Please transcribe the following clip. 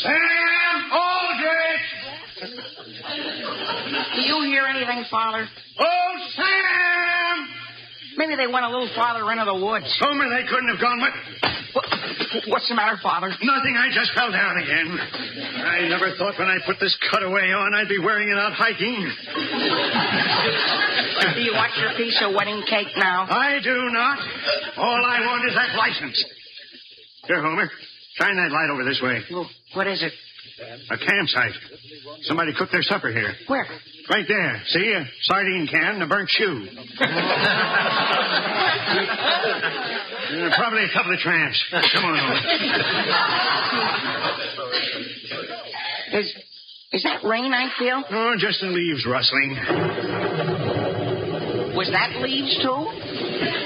Sam Aldrich! Do you hear anything, Father? Oh, Sam! Maybe they went a little farther into the woods. Homer, they couldn't have gone. What's the matter, Father? Nothing. I just fell down again. I never thought when I put this cutaway on I'd be wearing it out hiking. Do you want your piece of wedding cake now? I do not. All I want is that license. Here, Homer. Shine that light over this way. Well, what is it? A campsite. Somebody cooked their supper here. Where? Right there. See? A sardine can and a burnt shoe. Probably a couple of tramps. Come on, Homer. Is that rain I feel? Oh, just the leaves rustling. Was that leaves, too?